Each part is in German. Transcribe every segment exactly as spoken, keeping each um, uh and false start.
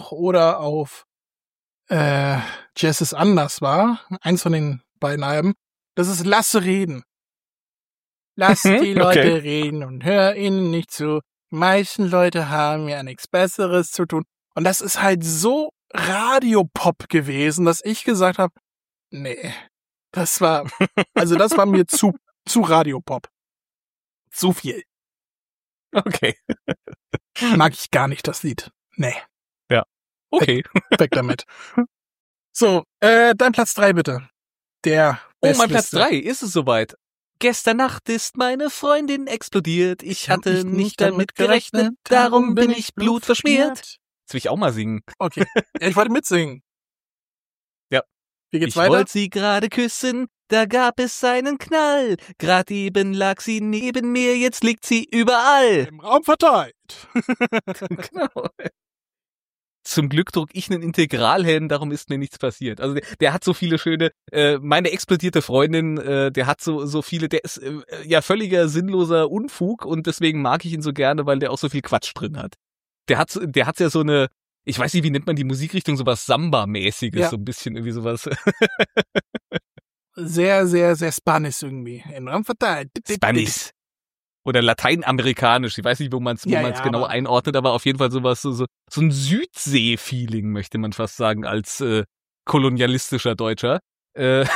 auch oder auf äh, Jazz ist anders war, eins von den beiden Alben, das ist Lasse reden. Lass die Leute Okay. reden und hör ihnen nicht zu. Die meisten Leute haben ja nichts Besseres zu tun. Und das ist halt so Radiopop gewesen, dass ich gesagt habe, nee, das war, also das war mir zu, zu Radiopop. Zu viel. Okay. Mag ich gar nicht, das Lied. Nee, Okay. weg damit. So, äh, dein Platz drei bitte. Der Oh, mein Platz Bestliste. drei, ist es soweit? Gestern Nacht ist meine Freundin explodiert. Ich Hab hatte ich nicht damit gerechnet, darum bin ich blutverschmiert. Jetzt will ich auch mal singen. Okay, ja, ich wollte mitsingen. Ja. Wie geht's Ich weiter? wollte sie gerade küssen, da gab es einen Knall. Grad eben lag sie neben mir, jetzt liegt sie überall. Im Raum verteilt. Genau. Zum Glück trug ich einen Integralhelm, darum ist mir nichts passiert. Also der, der hat so viele schöne, äh, meine explodierte Freundin, äh, der hat so so viele, der ist äh, ja völliger sinnloser Unfug und deswegen mag ich ihn so gerne, weil der auch so viel Quatsch drin hat. Der hat, der hat ja so eine, ich weiß nicht, wie nennt man die Musikrichtung, sowas Samba-mäßiges, Ja. so ein bisschen irgendwie sowas. Sehr, sehr, sehr Spanisch irgendwie. Im Raum verteilt. Spanisch. Oder lateinamerikanisch. Ich weiß nicht, wo man es wo Ja, man's ja, genau aber- einordnet, aber auf jeden Fall sowas, so, so, so ein Südsee-Feeling, möchte man fast sagen, als äh, kolonialistischer Deutscher. Äh,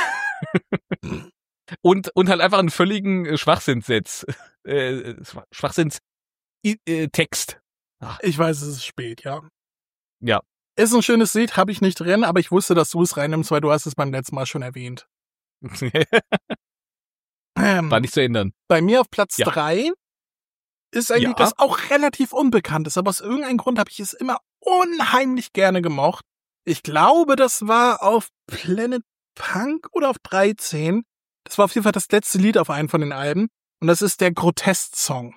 und, und halt einfach einen völligen äh, Schwachsinnssatz. Äh, Schwachsinns-Text. Ich weiß, es ist spät, ja. Ja. Ist ein schönes Lied, habe ich nicht drin, aber ich wusste, dass du es reinnimmst, weil du hast es beim letzten Mal schon erwähnt. Ähm, War nicht zu ändern. bei mir auf Platz Ja. drei ist ein Ja. Lied, das auch relativ unbekannt ist, aber aus irgendeinem Grund habe ich es immer unheimlich gerne gemocht. Ich glaube, das war auf Planet Punk oder auf dreizehn. Das war auf jeden Fall das letzte Lied auf einem von den Alben. Und das ist der Grotest-Song.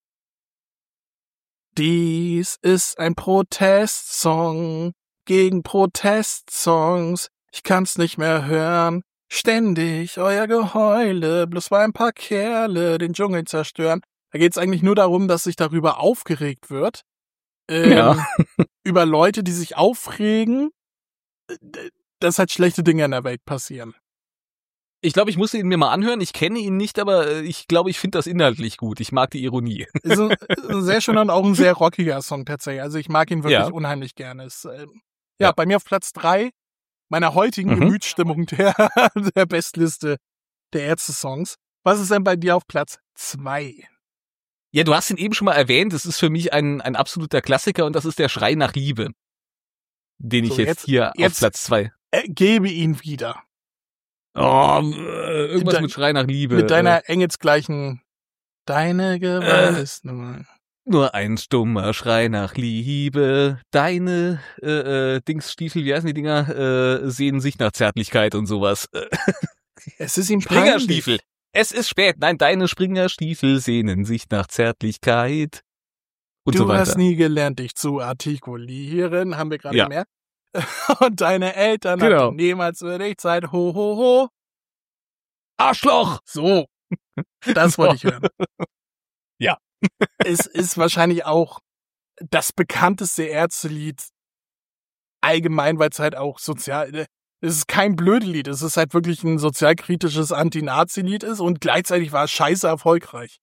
Dies ist ein Protestsong gegen Protestsongs. Ich kann's nicht mehr hören. Ständig euer Geheule, bloß weil ein paar Kerle den Dschungel zerstören. Da geht's eigentlich nur darum, dass sich darüber aufgeregt wird. Ähm, Ja. Über Leute, die sich aufregen, äh, dass halt schlechte Dinge in der Welt passieren. Ich glaube, ich musste ihn mir mal anhören. Ich kenne ihn nicht, aber äh, ich glaube, ich finde das inhaltlich gut. Ich mag die Ironie. Ist ein, ist ein sehr schöner und auch ein sehr rockiger Song tatsächlich. Also ich mag ihn wirklich Ja. unheimlich gerne. Ist, ähm, ja, Ja. bei mir auf Platz drei meiner heutigen Mhm. Gemütsstimmung der, der Bestliste der Ärzte-Songs. Was ist denn bei dir auf Platz zwei? Ja, du hast ihn eben schon mal erwähnt. Das ist für mich ein, ein absoluter Klassiker und das ist der Schrei nach Liebe, den ich So, jetzt, jetzt- hier jetzt- auf Platz zwei. Äh, gebe ihn wieder. Oh, äh, irgendwas De- mit Schrei nach Liebe. Mit deiner engelsgleichen Deine Gewalt Äh. ist nur... Nur ein stummer Schrei nach Liebe. Deine äh, äh, Dingsstiefel, wie heißen die Dinger? Äh, sehnen sich nach Zärtlichkeit und sowas. Äh, Es ist ihm Springerstiefel. Es ist spät. Nein, deine Springerstiefel sehnen sich nach Zärtlichkeit. Und Du so weiter. hast nie gelernt, dich zu artikulieren, haben wir gerade Ja. gemerkt. Und deine Eltern Genau. hatten niemals für dich Zeit. Ho, ho, ho. Arschloch! So, das wollte ich hören. Ja. Es ist wahrscheinlich auch das bekannteste Ärzte-Lied allgemein, weil es halt auch sozial... Es ist kein blödes Lied, es ist halt wirklich ein sozialkritisches Anti-Nazi-Lied ist und gleichzeitig war es scheiße erfolgreich.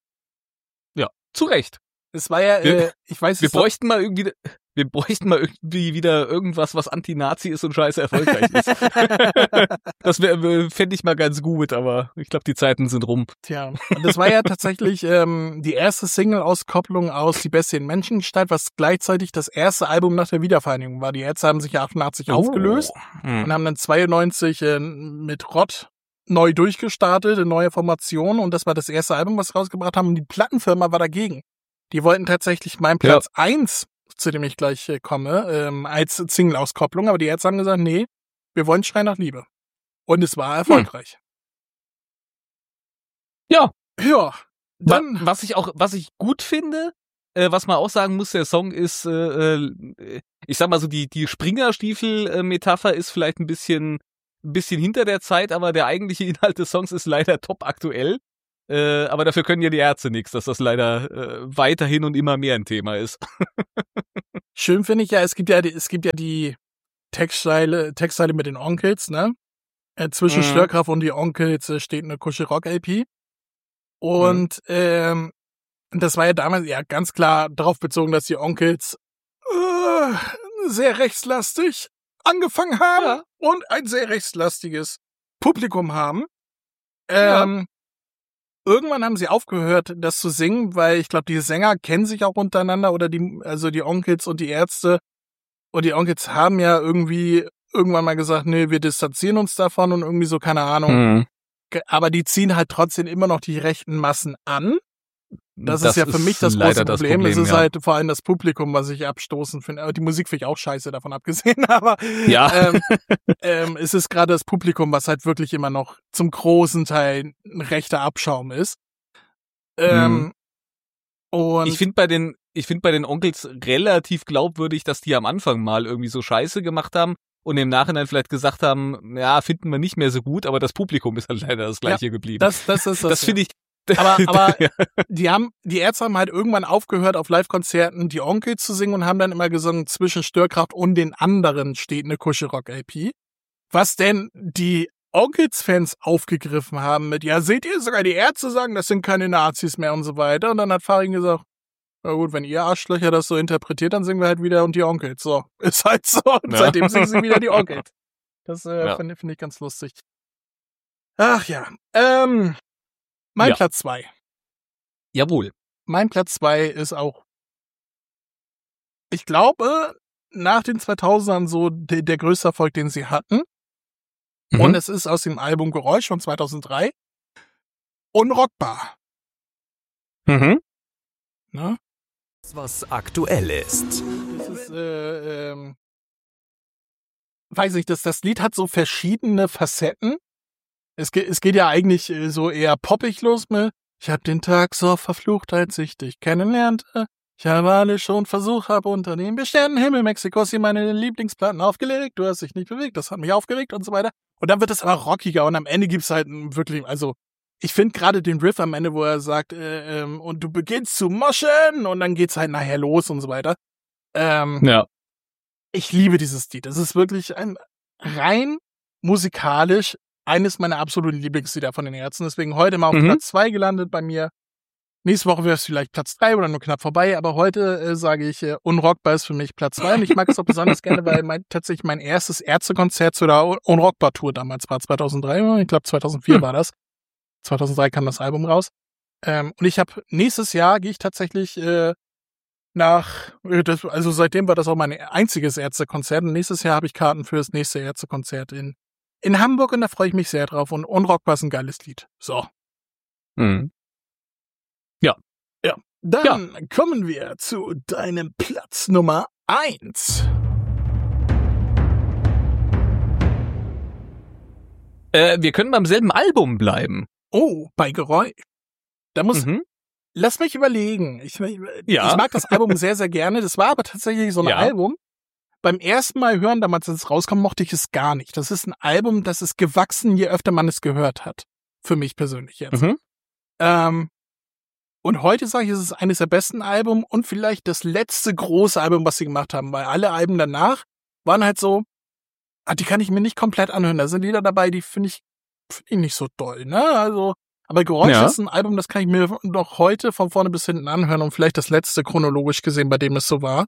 Zu Recht. Es war ja, Wir- äh, ich weiß Wir nicht, bräuchten mal irgendwie, wir bräuchten mal irgendwie wieder irgendwas, was Anti-Nazi ist und scheiße erfolgreich ist. Das wäre, fände ich mal ganz gut, aber ich glaube, die Zeiten sind rum. Tja, und das war ja tatsächlich ähm, die erste Single-Auskopplung aus Die Bestie in Menschengestalt, was gleichzeitig das erste Album nach der Wiedervereinigung war. Die Ärzte haben sich ja achtundachtzig aufgelöst Hm. und haben dann zweiundneunzig äh, mit Rott neu durchgestartet, in neue Formation, und das war das erste Album, was sie rausgebracht haben, und die Plattenfirma war dagegen. Die wollten tatsächlich meinen Ja. Platz eins, zu dem ich gleich äh, komme, ähm, als Single-Auskopplung, aber die Ärzte haben gesagt, nee, wir wollen Schrei nach Liebe. Und es war erfolgreich. Ja. Ja, Wa- dann... Was ich auch, was ich gut finde, äh, was man auch sagen muss, der Song ist, äh, äh, ich sag mal so, die, die Springerstiefel-Metapher ist vielleicht ein bisschen, ein bisschen hinter der Zeit, aber der eigentliche Inhalt des Songs ist leider top aktuell. Äh, aber dafür können ja die Ärzte nichts, dass das leider äh, weiterhin und immer mehr ein Thema ist. Schön finde ich ja, es gibt ja, die, es gibt ja die Textzeile, Textzeile mit den Onkels, ne? Äh, zwischen Mhm. Störkraft und die Onkels äh, steht eine Kuschelrock-L P. Und ähm, das war ja damals ja ganz klar darauf bezogen, dass die Onkels äh, sehr rechtslastig angefangen haben Ja. und ein sehr rechtslastiges Publikum haben. Ja. Ähm, Irgendwann haben sie aufgehört, das zu singen, weil ich glaube, die Sänger kennen sich auch untereinander oder die, also die Onkels und die Ärzte. Und die Onkels haben ja irgendwie irgendwann mal gesagt, nee, wir distanzieren uns davon und irgendwie so, keine Ahnung. Mhm. Ge- Aber die ziehen halt trotzdem immer noch die rechten Massen an. Das, ist ja für mich das leider große das Problem. Es ist ja. halt vor allem das Publikum, was ich abstoßend finde. Aber die Musik finde ich auch scheiße, davon abgesehen. Aber Ja. ähm, ähm, es ist gerade das Publikum, was halt wirklich immer noch zum großen Teil ein rechter Abschaum ist. Ähm, Mhm. und Ich finde bei den, ich finde bei den Onkels relativ glaubwürdig, dass die am Anfang mal irgendwie so Scheiße gemacht haben und im Nachhinein vielleicht gesagt haben, ja, finden wir nicht mehr so gut, aber das Publikum ist halt leider das gleiche geblieben. das, das ist das. Das finde ich. Aber, aber ja. die haben, die Ärzte haben halt irgendwann aufgehört, auf Live-Konzerten die Onkels zu singen und haben dann immer gesungen, zwischen Störkraft und den anderen steht eine Kuschelrock-L P. Was denn die Onkels-Fans aufgegriffen haben mit, ja, seht ihr, sogar die Ärzte sagen, das sind keine Nazis mehr und so weiter. Und dann hat Farin gesagt, na gut, wenn ihr Arschlöcher das so interpretiert, dann singen wir halt wieder und die Onkels. So, ist halt so. Und Ja. seitdem singen sie wieder die Onkels. Das äh, Ja. finde find ich ganz lustig. Ach ja. Ähm, mein Ja. Platz zwei. Jawohl. Mein Platz zwei ist auch, ich glaube, nach den zweitausendern so de- der größte Erfolg, den sie hatten. Mhm. Und es ist aus dem Album Geräusch von zweitausenddrei. Unrockbar. Mhm. Ne? Was aktuell ist. Das ist, äh, ähm, weiß ich, das, das Lied hat so verschiedene Facetten. Es geht, es geht ja eigentlich äh, so eher poppig los mit, ich hab den Tag so verflucht, als ich dich kennenlernte. Ich habe alles schon versucht, habe unter dem besternten Himmel Mexikos hier meine Lieblingsplatten aufgelegt. Du hast dich nicht bewegt, das hat mich aufgeregt und so weiter. Und dann wird es aber rockiger und am Ende gibt's halt wirklich, also ich finde gerade den Riff am Ende, wo er sagt, äh, ähm, und du beginnst zu moschen und dann geht's halt nachher los und so weiter. Ähm, Ja. Ich liebe dieses Lied. Es ist wirklich ein rein musikalisch eines meiner absoluten Lieblingslieder von den Ärzten. Deswegen heute mal auf Mhm. Platz zwei gelandet bei mir. Nächste Woche wäre es vielleicht Platz drei oder nur knapp vorbei. Aber heute äh, sage ich, äh, Unrockbar ist für mich Platz zwei. Und ich mag es auch besonders gerne, weil mein, tatsächlich mein erstes Ärztekonzert zu der Un- Unrockbar-Tour damals war zweitausenddrei. Ich glaube zweitausendvier Hm. war das. zweitausenddrei kam das Album raus. Ähm, und ich habe nächstes Jahr gehe ich tatsächlich äh, nach, äh, das, also seitdem war das auch mein einziges Ärztekonzert. Und nächstes Jahr habe ich Karten für das nächste Ärztekonzert in, in Hamburg und da freue ich mich sehr drauf. Und Unrockbar ist ein geiles Lied. So. Mhm. Dann kommen wir zu deinem Platz Nummer eins. Äh, wir können beim selben Album bleiben. Oh, bei Geräusch. Da muss, Mhm. lass mich überlegen. Ich, Ja. ich mag das Album sehr, sehr gerne. Das war aber tatsächlich so ein Ja. Album. Beim ersten Mal hören, damals als es rauskam, mochte ich es gar nicht. Das ist ein Album, das ist gewachsen, je öfter man es gehört hat. Für mich persönlich jetzt. Mhm. Ähm, und heute sage ich, es ist eines der besten Alben und vielleicht das letzte große Album, was sie gemacht haben, weil alle Alben danach waren halt so, ah, die kann ich mir nicht komplett anhören. Da sind Lieder dabei, die finde ich, finde ich nicht so doll, ne? Also, aber Geräusch Ja. ist ein Album, das kann ich mir noch heute von vorne bis hinten anhören und vielleicht das letzte chronologisch gesehen, bei dem es so war.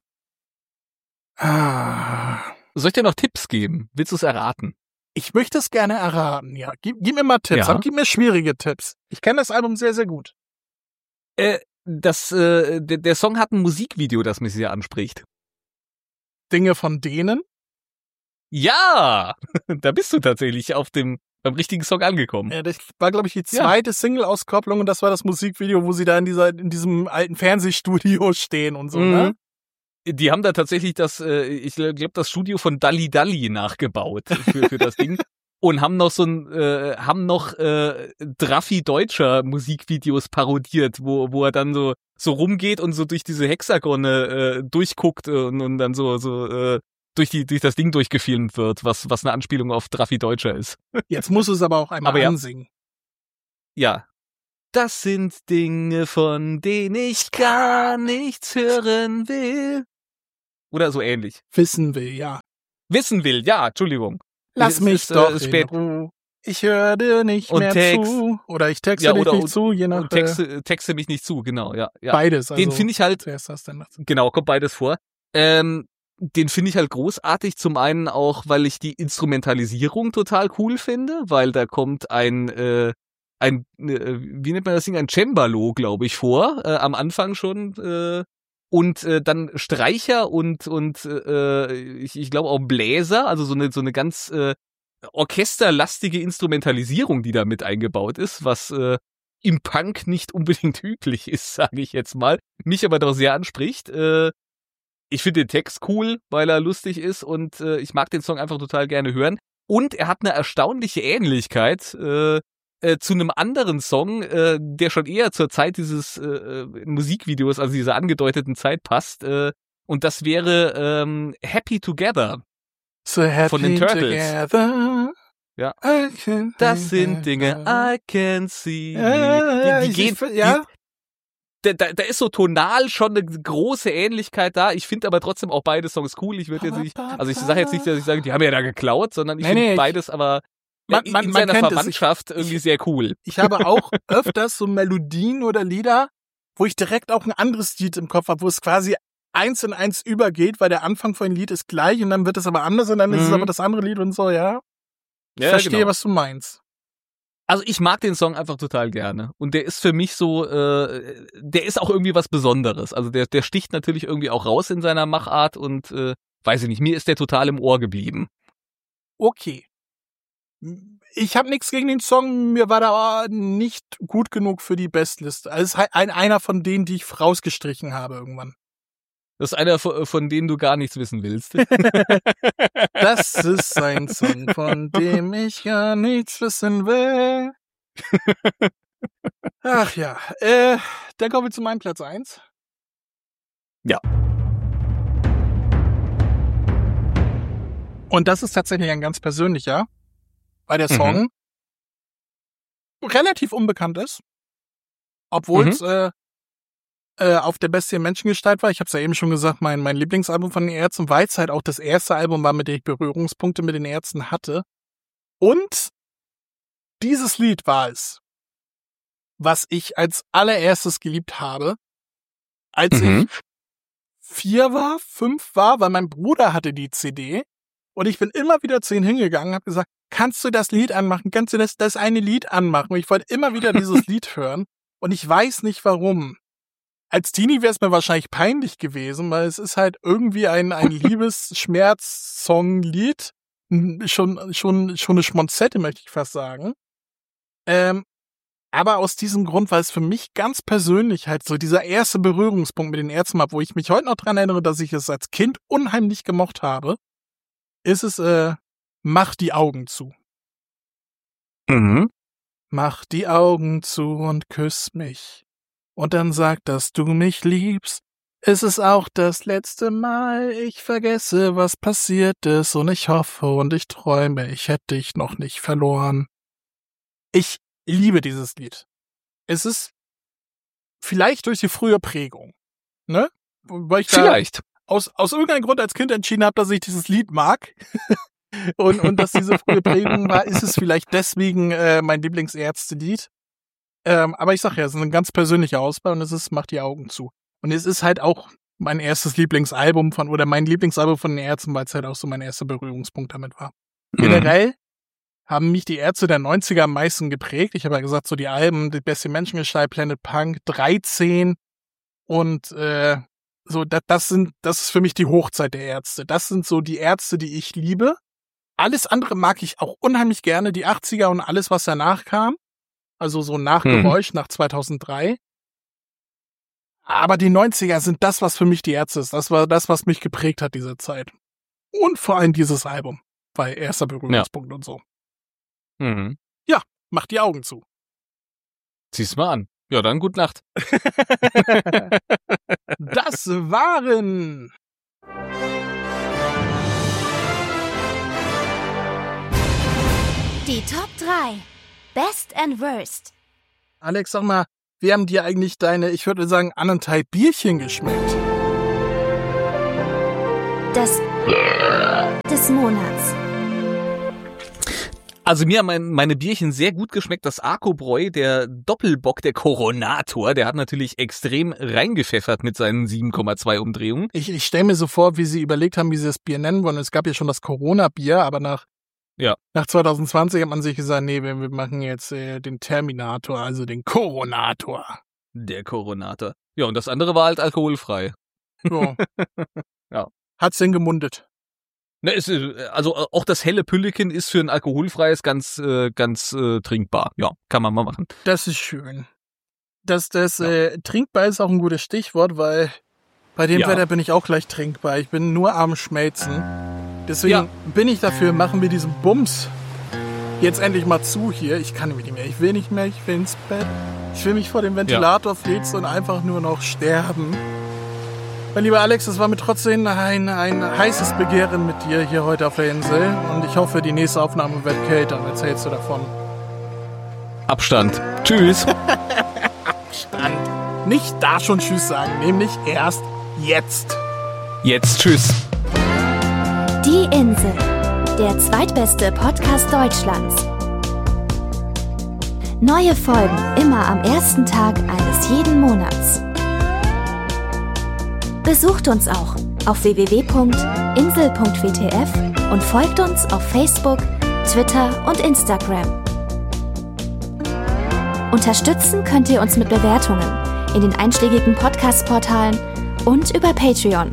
Ah. Soll ich dir noch Tipps geben? Willst du es erraten? Ich möchte es gerne erraten, ja. Gib, gib mir mal Tipps, Ja. aber gib mir schwierige Tipps. Ich kenne das Album sehr, sehr gut. Äh, das, äh, der, der Song hat ein Musikvideo, das mich sehr anspricht. Dinge von denen. Ja! Da bist du tatsächlich auf dem, beim richtigen Song angekommen. Ja, das war, glaube ich, die zweite Single-Auskopplung und das war das Musikvideo, wo sie da in dieser, in diesem alten Fernsehstudio stehen und so, Mhm. ne? Die haben da tatsächlich das, äh, ich glaube, das Studio von Dalli Dalli nachgebaut für, für das Ding. Und haben noch so ein, äh, haben noch äh, Draffi Deutscher Musikvideos parodiert, wo wo er dann so so rumgeht und so durch diese Hexagone äh, durchguckt und, und dann so so äh, durch die durch das Ding durchgefilmt wird, was was eine Anspielung auf Draffi Deutscher ist. Jetzt musst du es aber auch einmal Aber ja. ansingen. Ja. Das sind Dinge, von denen ich gar nichts hören will. Oder so ähnlich. Wissen will, ja. Wissen will, ja, Entschuldigung. Lass Es mich ist, doch äh, in spät. Ruhe. Ich höre dir nicht Und mehr Text. zu. Oder ich texte Ja, dich oder nicht und- zu, je nach Und texte, texte mich nicht zu, genau, ja. äh, ja. beides. Also Den finde ich halt, zuerst das, dann das. genau, kommt beides vor. Ähm, den finde ich halt großartig. Zum einen auch, weil ich die Instrumentalisierung total cool finde, weil da kommt ein, äh, ein, äh, wie nennt man das Ding, ein Cembalo, glaube ich, vor, äh, am Anfang schon, äh, und äh, dann Streicher und und äh, ich, ich glaube auch Bläser, also so eine so eine ganz äh, orchesterlastige Instrumentalisierung, die da mit eingebaut ist, was äh, im Punk nicht unbedingt üblich ist, sage ich jetzt mal, mich aber doch sehr anspricht. Äh, ich finde den Text cool, weil er lustig ist und äh, ich mag den Song einfach total gerne hören. Und er hat eine erstaunliche Ähnlichkeit äh, äh, zu einem anderen Song, äh, der schon eher zur Zeit dieses äh, Musikvideos, also dieser angedeuteten Zeit passt. Äh, und das wäre ähm, Happy Together. So happy Von den Turtles. together. Ja. I can Das sind Dinge, I can see. Ja, ja, die, die ich- gehen, ich- ja. die, da, da ist so tonal schon eine große Ähnlichkeit da. Ich finde aber trotzdem auch beide Songs cool. Ich würde jetzt nicht, also ich sage jetzt nicht, dass ich sage, die haben ja da geklaut, sondern ich Nee, finde nee, ich- beides aber Man- in, man- in man seiner kennt es. Verwandtschaft Ich- irgendwie ich- sehr cool. Ich habe auch öfters so Melodien oder Lieder, wo ich direkt auch ein anderes Lied im Kopf habe, wo es quasi eins in eins übergeht, weil der Anfang von dem Lied ist gleich und dann wird es aber anders und dann ist es Mhm. aber das andere Lied und so, ja. Ich Ja, verstehe, genau. was du meinst. Also ich mag den Song einfach total gerne. Und der ist für mich so, äh, der ist auch irgendwie was Besonderes. Also der, der sticht natürlich irgendwie auch raus in seiner Machart und äh, weiß ich nicht, mir ist der total im Ohr geblieben. Okay. Ich habe nichts gegen den Song, mir war da nicht gut genug für die Bestliste. Also es ist halt ein, einer von denen, die ich rausgestrichen habe irgendwann. Das ist einer von, von denen du gar nichts wissen willst. Das ist ein Song, von dem ich gar nichts wissen will. Ach ja, äh, dann kommen wir zu meinem Platz eins. Ja. Und das ist tatsächlich ein ganz persönlicher, weil der Song relativ unbekannt ist. Obwohl Mhm. es äh, äh, auf der besten Menschengestalt war. Ich habe es ja eben schon gesagt, mein, mein Lieblingsalbum von den Ärzten, weil es halt auch das erste Album war, mit dem ich Berührungspunkte mit den Ärzten hatte. Und dieses Lied war es, was ich als allererstes geliebt habe, als Mhm. ich vier war, fünf war, weil mein Bruder hatte die C D und ich bin immer wieder zu ihm hingegangen und habe gesagt, kannst du das Lied anmachen? Kannst du das, das eine Lied anmachen? Und ich wollte immer wieder dieses Lied hören und ich weiß nicht warum. Als Teenie wäre es mir wahrscheinlich peinlich gewesen, weil es ist halt irgendwie ein, ein Liebes-Schmerz-Song-Lied. Schon, schon, schon eine Schmonzette, möchte ich fast sagen. Ähm, aber aus diesem Grund, weil es für mich ganz persönlich halt so dieser erste Berührungspunkt mit den Ärzten war, wo ich mich heute noch dran erinnere, dass ich es als Kind unheimlich gemocht habe, ist es, äh, Mach die Augen zu. Mhm. Mach die Augen zu und küss mich. Und dann sag, dass du mich liebst. Es ist auch das letzte Mal. Ich vergesse, was passiert ist. Und ich hoffe und ich träume, ich hätte dich noch nicht verloren. Ich liebe dieses Lied. Es ist vielleicht durch die frühe Prägung. Ne? Weil ich da Vielleicht. aus, aus irgendeinem Grund als Kind entschieden habe, dass ich dieses Lied mag. und, und dass diese frühe Prägung war, ist es vielleicht deswegen äh, mein Lieblingsärzte-Lied. Ähm, aber ich sag ja, es ist eine ganz persönliche Auswahl und es ist, Mach die Augen zu. Und es ist halt auch mein erstes Lieblingsalbum von, oder mein Lieblingsalbum von den Ärzten, weil es halt auch so mein erster Berührungspunkt damit war. Mhm. Generell haben mich die Ärzte der neunziger am meisten geprägt. Ich habe ja gesagt, so die Alben, die beste Menschengestalt, Planet Punk, dreizehn und äh, so, das, das sind, das ist für mich die Hochzeit der Ärzte. Das sind so die Ärzte, die ich liebe. Alles andere mag ich auch unheimlich gerne, die achtziger und alles, was danach kam. Also so nach Mhm. Geräusch, nach zweitausenddrei. Aber die neunziger sind das, was für mich die Ärzte ist. Das war das, was mich geprägt hat, diese Zeit. Und vor allem dieses Album. Weil erster Berührungspunkt und so. Mhm. Mach die Augen zu. Zieh's mal an. Ja, dann gute Nacht. Das waren Die Top drei. Best and Worst. Alex, sag mal, wie haben dir eigentlich deine, ich würde sagen, anderthalb Bierchen geschmeckt? Das des Monats. Also mir haben mein, meine Bierchen sehr gut geschmeckt. Das Arco-Bräu, der Doppelbock, der Coronator, der hat natürlich extrem reingepfeffert mit seinen sieben Komma zwei Umdrehungen. Ich, ich stelle mir so vor, wie sie überlegt haben, wie sie das Bier nennen wollen. Es gab ja schon das Corona-Bier, aber nach, ja. nach zwanzig zwanzig hat man sich gesagt, nee, wir, wir machen jetzt äh, den Terminator, also den Coronator. Der Coronator. Ja, und das andere war halt alkoholfrei. So. Ja. Hat's denn gemundet? Ne, ist, also auch das helle Pülleken ist für ein alkoholfreies ganz, äh, ganz äh, trinkbar. Ja, kann man mal machen. Das ist schön. Das, das ja. äh, trinkbar ist auch ein gutes Stichwort, weil bei dem ja. Wetter bin ich auch gleich trinkbar. Ich bin nur am Schmelzen. Deswegen ja. bin ich dafür, machen wir diesen Bums jetzt endlich mal zu hier. Ich kann nicht mehr, ich will nicht mehr, ich will ins Bett. Ich will mich vor dem Ventilator ja. flitzen und einfach nur noch sterben. Mein lieber Alex, es war mir trotzdem ein, ein heißes Begehren mit dir hier heute auf der Insel. Und ich hoffe, die nächste Aufnahme wird kälter. Dann erzählst du davon. Abstand. Tschüss. Abstand. Nicht da schon Tschüss sagen, nämlich erst jetzt. Jetzt Tschüss. Die Insel, der zweitbeste Podcast Deutschlands. Neue Folgen immer am ersten Tag eines jeden Monats. Besucht uns auch auf w w w punkt insel punkt w t f und folgt uns auf Facebook, Twitter und Instagram. Unterstützen könnt ihr uns mit Bewertungen in den einschlägigen Podcast-Portalen und über Patreon.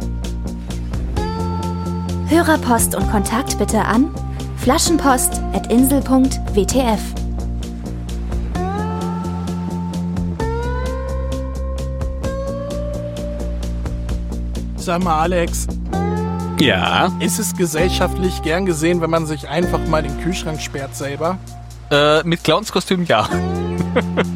Hörerpost und Kontakt bitte an flaschenpost at insel punkt w t f. Sag mal, Alex. Ja? Ist es gesellschaftlich gern gesehen, wenn man sich einfach mal den Kühlschrank sperrt selber? Äh, mit Clownskostüm ja.